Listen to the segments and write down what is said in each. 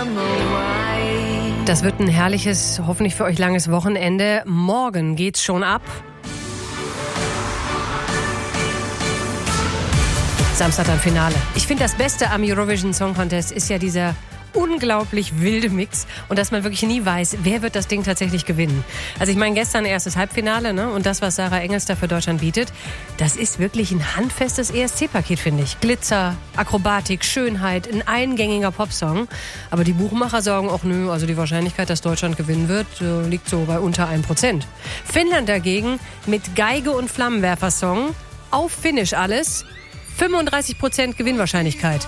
Das wird ein herrliches, hoffentlich für euch langes Wochenende. Morgen geht's schon ab. Samstag dann Finale. Ich finde, das Beste am Eurovision Song Contest ist ja dieser unglaublich wilde Mix und dass man wirklich nie weiß, wer wird das Ding tatsächlich gewinnen. Also ich meine, gestern erstes Halbfinale, ne? Und das, was Sarah Engels da für Deutschland bietet, das ist wirklich ein handfestes ESC-Paket, finde ich. Glitzer, Akrobatik, Schönheit, ein eingängiger Popsong. Aber die Buchmacher sagen auch, nö, also die Wahrscheinlichkeit, dass Deutschland gewinnen wird, liegt so bei unter 1%. Finnland dagegen mit Geige und Flammenwerfer-Song, auf Finnisch alles, 35% Gewinnwahrscheinlichkeit.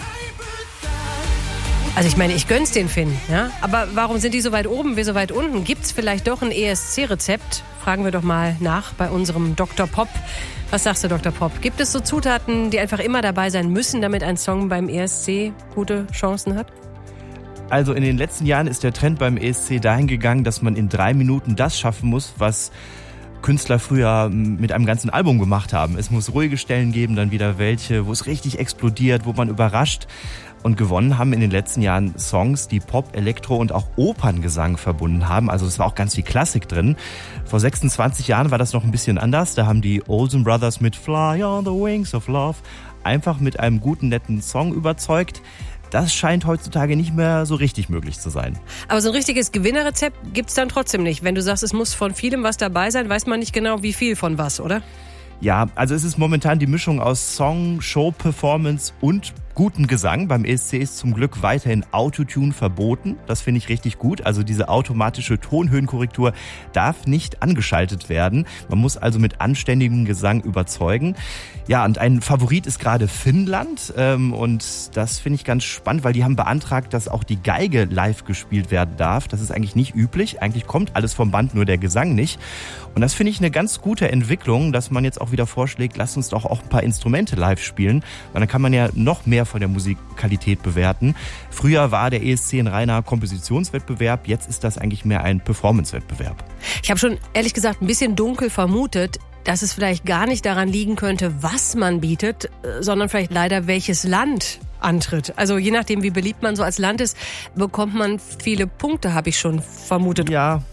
Also ich meine, ich gönn's den Finnen, ja? Aber warum sind die so weit oben, wir so weit unten? Gibt's vielleicht doch ein ESC-Rezept? Fragen wir doch mal nach bei unserem Dr. Pop. Was sagst du, Dr. Pop? Gibt es so Zutaten, die einfach immer dabei sein müssen, damit ein Song beim ESC gute Chancen hat? Also in den letzten Jahren ist der Trend beim ESC dahin gegangen, dass man in 3 Minuten das schaffen muss, was Künstler früher mit einem ganzen Album gemacht haben. Es muss ruhige Stellen geben, dann wieder welche, wo es richtig explodiert, wo man überrascht. Und gewonnen haben in den letzten Jahren Songs, die Pop, Elektro und auch Operngesang verbunden haben. Also es war auch ganz viel Klassik drin. Vor 26 Jahren war das noch ein bisschen anders. Da haben die Olsen Brothers mit Fly on the Wings of Love einfach mit einem guten, netten Song überzeugt. Das scheint heutzutage nicht mehr so richtig möglich zu sein. Aber so ein richtiges Gewinnerrezept gibt's dann trotzdem nicht. Wenn du sagst, es muss von vielem was dabei sein, weiß man nicht genau, wie viel von was, oder? Ja, also es ist momentan die Mischung aus Song, Show, Performance und guten Gesang. Beim ESC ist zum Glück weiterhin Autotune verboten. Das finde ich richtig gut. Also diese automatische Tonhöhenkorrektur darf nicht angeschaltet werden. Man muss also mit anständigem Gesang überzeugen. Ja, und ein Favorit ist gerade Finnland. Und das finde ich ganz spannend, weil die haben beantragt, dass auch die Geige live gespielt werden darf. Das ist eigentlich nicht üblich. Eigentlich kommt alles vom Band, nur der Gesang nicht. Und das finde ich eine ganz gute Entwicklung, dass man jetzt auch wieder vorschlägt, lasst uns doch auch ein paar Instrumente live spielen. Weil dann kann man ja noch mehr von der Musikqualität bewerten. Früher war der ESC ein reiner Kompositionswettbewerb, jetzt ist das eigentlich mehr ein Performance-Wettbewerb. Ich habe schon ehrlich gesagt ein bisschen dunkel vermutet, dass es vielleicht gar nicht daran liegen könnte, was man bietet, sondern vielleicht leider welches Land antritt. Also je nachdem, wie beliebt man so als Land ist, bekommt man viele Punkte, habe ich schon vermutet. Ja.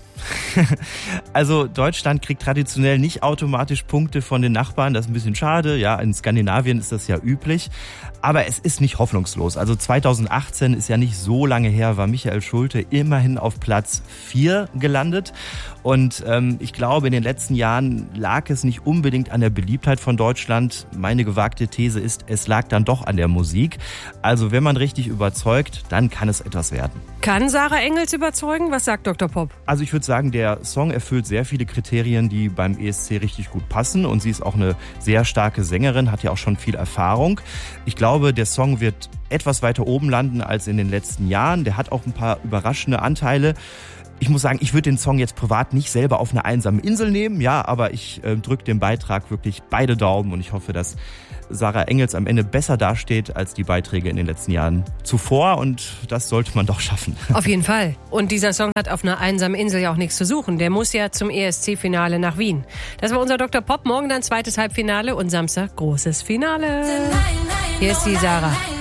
Also Deutschland kriegt traditionell nicht automatisch Punkte von den Nachbarn, das ist ein bisschen schade. Ja, in Skandinavien ist das ja üblich, aber es ist nicht hoffnungslos. Also 2018 ist ja nicht so lange her, war Michael Schulte immerhin auf Platz 4 gelandet. Und ich glaube, in den letzten Jahren lag es nicht unbedingt an der Beliebtheit von Deutschland. Meine gewagte These ist, es lag dann doch an der Musik. Also wenn man richtig überzeugt, dann kann es etwas werden. Kann Sarah Engels überzeugen? Was sagt Dr. Pop? Also ich würde sagen, der Song erfüllt sehr viele Kriterien, die beim ESC richtig gut passen. Und sie ist auch eine sehr starke Sängerin, hat ja auch schon viel Erfahrung. Ich glaube, der Song wird etwas weiter oben landen als in den letzten Jahren. Der hat auch ein paar überraschende Anteile. Ich muss sagen, ich würde den Song jetzt privat nicht selber auf eine einsame Insel nehmen, ja, aber ich drücke dem Beitrag wirklich beide Daumen und ich hoffe, dass Sarah Engels am Ende besser dasteht als die Beiträge in den letzten Jahren zuvor und das sollte man doch schaffen. Auf jeden Fall. Und dieser Song hat auf einer einsamen Insel ja auch nichts zu suchen. Der muss ja zum ESC-Finale nach Wien. Das war unser Dr. Pop. Morgen dann zweites Halbfinale und Samstag großes Finale. Hier ist die Sarah.